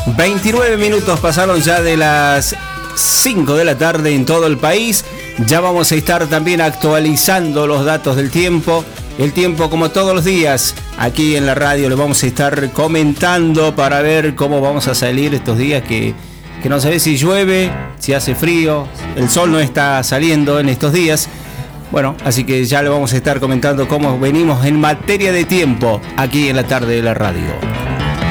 29 minutos pasaron ya de las 5 de la tarde en todo el país. Ya vamos a estar también actualizando los datos del tiempo. El tiempo, como todos los días, aquí en la radio le vamos a estar comentando para ver cómo vamos a salir estos días que no sabe si llueve, si hace frío. El sol no está saliendo en estos días. Bueno, así que ya le vamos a estar comentando cómo venimos en materia de tiempo aquí en la tarde de la radio.